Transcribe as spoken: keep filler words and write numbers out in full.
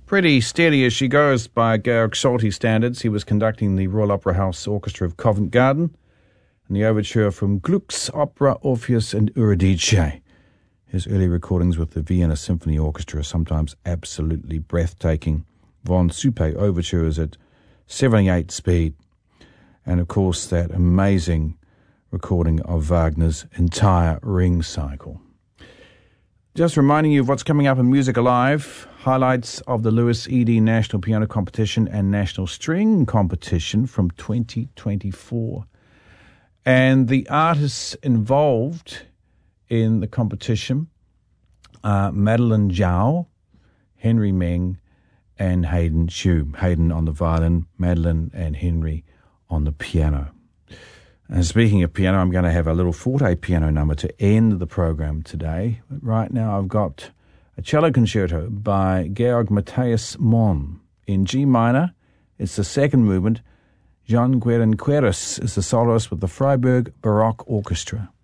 Pretty steady as she goes by Georg Solti standards. He was conducting the Royal Opera House Orchestra of Covent Garden and the overture from Gluck's opera Orpheus and Eurydice. His early recordings with the Vienna Symphony Orchestra are sometimes absolutely breathtaking. Von Suppe overtures at seventy-eight speed. And of course that amazing recording of Wagner's entire Ring cycle. Just reminding you of what's coming up in Music Alive, highlights of the Louis Eady National Piano Competition and National String Competition from twenty twenty-four. And the artists involved in the competition are Madeleine Zhao, Henry Meng, and Hayden Xu. Hayden on the violin, Madeleine and Henry on the piano. And speaking of piano, I'm going to have a little forte piano number to end the program today. But right now I've got a cello concerto by Georg Matthias Mon in G minor. It's the second movement. Jean Guerin Queris is the soloist with the Freiburg Baroque Orchestra.